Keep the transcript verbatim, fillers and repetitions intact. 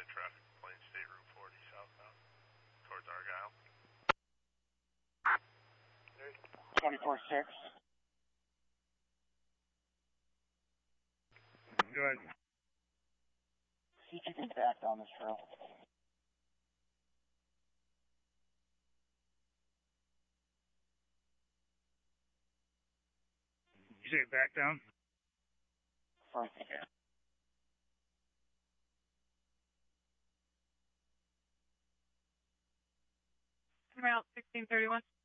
traffic, Plain State Route forty southbound, towards Argyle. twenty-four six. Go ahead. See if you can back down this trail. You say back down? Front here. Route sixteen thirty-one.